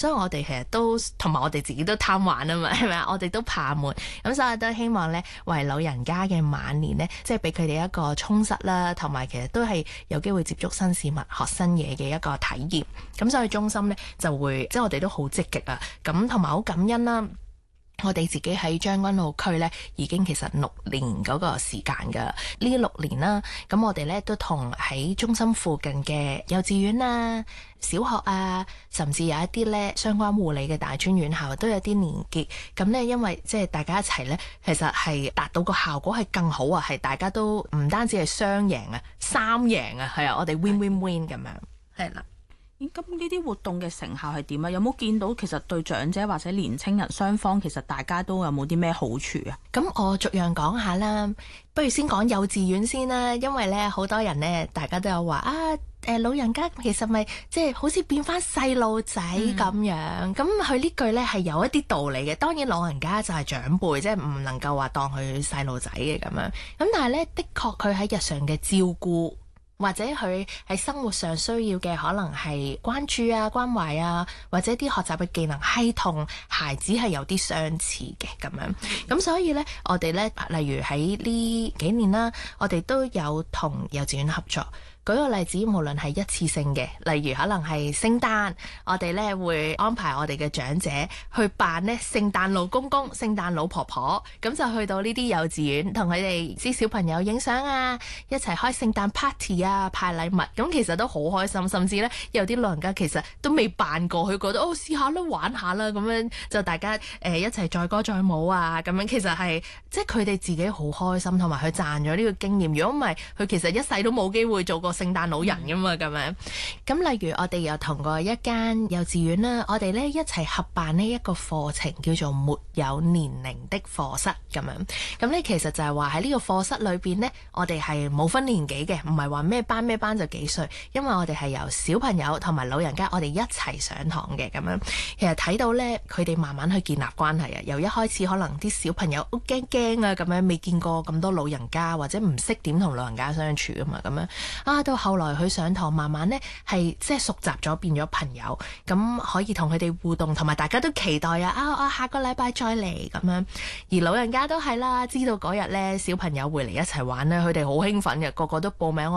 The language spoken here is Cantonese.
所以我哋其實都同埋我哋自己都貪玩啊嘛，係咪啊？我哋都怕悶，咁所以都希望咧為老人家嘅晚年咧，即係俾佢哋一個充實啦，同埋其實都係有機會接觸新事物、學新嘢嘅一個體驗。咁所以中心咧就會即係我哋都好積極啊，咁同埋好感恩啦。我哋自己喺將軍澳區咧，已經其實6年嗰個時間㗎。呢6年啦，咁我哋咧都同喺中心附近嘅幼稚園啊、小學啊，甚至有一啲咧相關護理嘅大專院校都有啲連結。咁咧，因為即係大家一齊咧，其實係達到個效果係更好啊，係大家都唔單止係雙贏啊、三贏啊，係啊，我哋 win win win 咁樣，係啦。 咁呢啲活動嘅成效係點啊？有冇見到其實對長者或者年青人雙方其實大家都有冇啲咩好處啊？ 咁我逐樣講下啦，不如先講幼稚園先啦，因為咧好多人咧，大家都有話啊，老人家其實咪即係好似變翻細路仔咁樣，咁佢呢句咧係有一啲道理嘅。當然老人家就係長輩，即係唔能夠話當佢細路仔嘅咁樣。咁但係咧，的確佢喺日常嘅照顧，或者佢喺生活上需要嘅可能係關注啊、關懷啊，或者啲學習嘅技能係同孩子係有啲相似嘅咁樣。咁所以呢，我哋呢，例如喺呢幾年啦，我哋都有同幼稚園合作。舉個例子，無論係一次性嘅，例如可能係聖誕，我哋咧會安排我哋嘅長者去扮呢聖誕老公公、聖誕老婆婆，咁就去到呢啲幼稚園，同佢哋啲小朋友影相啊，一齊開聖誕 party 啊，派禮物，咁其實都好開心。甚至咧有啲老人家其實都未扮過，佢覺得試下啦，玩下啦，咁樣就大家一齊載歌載舞啊，咁樣其實係即係佢哋自己好開心，同埋佢賺咗呢個經驗。如果唔係，佢其實一世都冇機會做過聖誕老人噶嘛，咁樣。咁例如我哋又同過一間幼稚園啦，我哋咧一齊合辦呢一個課程叫做沒有年齡的課室咁樣。咁咧其實就係話喺呢個課室裏邊呢，我哋係冇分年紀嘅，唔係話咩班就幾歲，因為我哋係由小朋友同埋老人家我哋一齊上堂嘅咁樣。其實睇到咧佢哋慢慢去建立關係啊，由一開始可能啲小朋友好驚啊咁樣，未見過咁多老人家或者唔識點同老人家相處啊嘛，咁樣啊到後來佢上堂慢慢咧係即係熟習咗，變咗朋友，咁可以同佢哋互動，同埋大家都期待啊下個禮拜再嚟咁樣。而老人家都係啦，知道嗰日咧小朋友會嚟一齊玩咧，佢哋好興奮嘅，個個都報名。